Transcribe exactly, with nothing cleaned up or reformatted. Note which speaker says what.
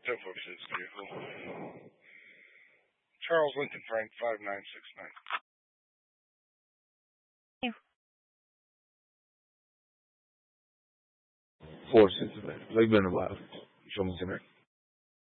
Speaker 1: ten forty-six vehicle. Charles Lincoln Frank five nine six nine.
Speaker 2: Four six. They've been a while. Show me tonight.